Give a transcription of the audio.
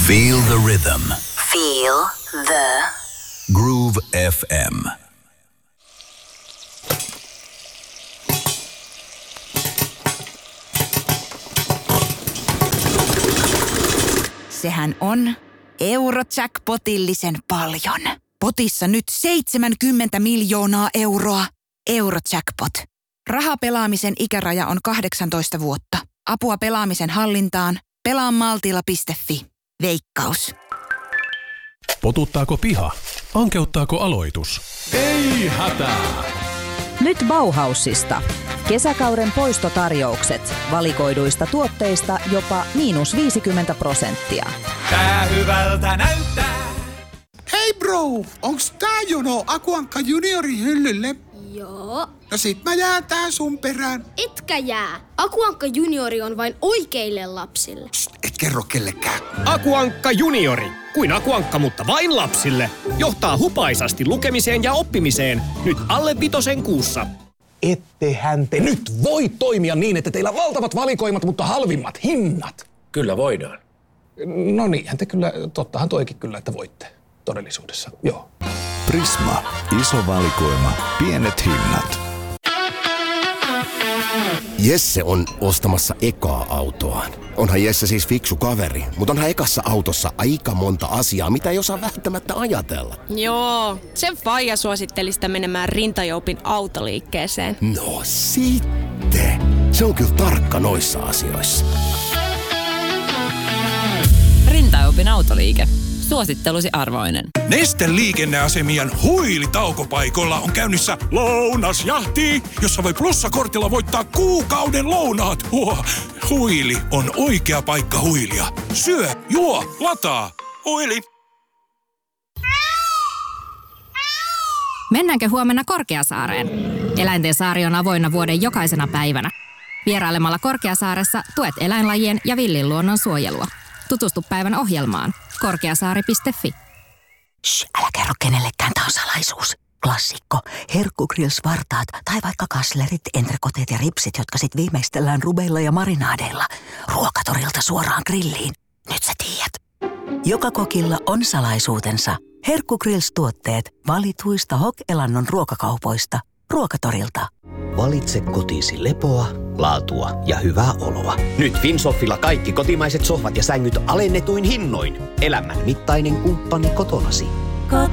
Feel the rhythm. Feel the Groove FM. Sehän on Eurojackpotillisen paljon. Potissa nyt 70 miljoonaa euroa. Eurojackpot. Rahapelaamisen ikäraja on 18 vuotta. Apua pelaamisen hallintaan. Pelaamaltilla.fi. Veikkaus. Potuttaako piha? Ankeuttaako aloitus? Ei hätää! Nyt Bauhausista. Kesäkauden poistotarjoukset. Valikoiduista tuotteista jopa -50%. Tää hyvältä näyttää. Hei bro, onks tää jono Aku Ankka Juniorin hyllylle? Joo. No sit mä jään tää sun perään. Etkä jää. Aku Ankka Juniori on vain oikeille lapsille. Psst, et kerro kellekään. Aku Ankka Juniori. Kuin Aku Ankka, mutta vain lapsille. Johtaa hupaisasti lukemiseen ja oppimiseen. Nyt alle 5 kuussa. Ettehän te nyt voi toimia niin, että teillä on valtavat valikoimat, mutta halvimmat hinnat. Kyllä voidaan. No niinhän te kyllä, tottahan toikin kyllä, että voitte todellisuudessa, joo. Prisma. Iso valikoima. Pienet hinnat. Jesse on ostamassa ekaa autoaan. Onhan Jesse siis fiksu kaveri, mutta onhan ekassa autossa aika monta asiaa, mitä ei osaa välttämättä ajatella. Joo, sen faija suositteli sitä menemään Rintajoupin autoliikkeeseen. No sitten. Se on kyllä tarkka noissa asioissa. Rintajoupin autoliike. Suosittelusi arvoinen. Neste liikenneasemien huilitaukopaikoilla on käynnissä lounasjahti, jossa voi plussakortilla voittaa kuukauden lounaat. Huili on oikea paikka huilia. Syö, juo, lataa. Huili. Mennäänkö huomenna Korkeasaareen? Eläinten saari on avoinna vuoden jokaisena päivänä. Vierailemalla Korkeasaaressa tuet eläinlajien ja villin luonnon suojelua. Tutustu päivän ohjelmaan. Korkeasaari.fi. Shh, älä kerro kenellekään, tää on salaisuus. Klassikko. Herkkugrills-vartaat tai vaikka kaslerit, entrekoteet ja ripsit, jotka sit viimeistellään rubeilla ja marinaadeilla. Ruokatorilta suoraan grilliin. Nyt sä tiedät. Joka kokilla on salaisuutensa. Herkkugrills-tuotteet valituista Hok-elannon ruokakaupoista. Ruokatorilta. Valitse kotiisi lepoa, laatua ja hyvää oloa. Nyt Finsoffilla kaikki kotimaiset sohvat ja sängyt alennetuin hinnoin. Elämän mittainen kumppani kotonasi.